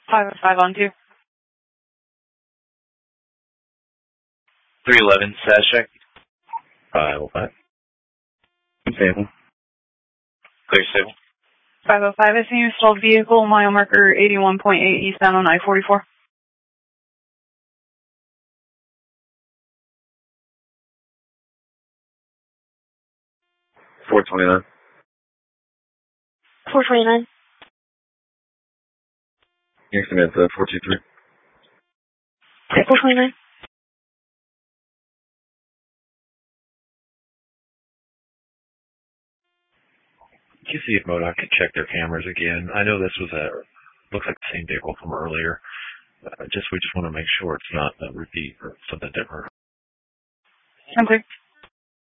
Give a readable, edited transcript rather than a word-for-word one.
505 on 2. 311, status check. 505. Stable. Clear, stable. 505, I see you stalled vehicle, mile marker 81.8 eastbound on I-44. 429. 429. Kingston at 423. Okay, 429. Can you see if MoDOT could check their cameras again? I know this was looks like the same vehicle from earlier. We just want to make sure it's not a repeat or something different. I'm clear.